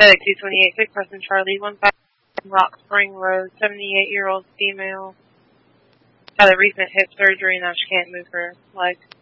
FedEx 228, 6 person Charlie, 15 Rock Spring Road, 78-year-old female. Had a recent hip surgery, now she can't move her leg.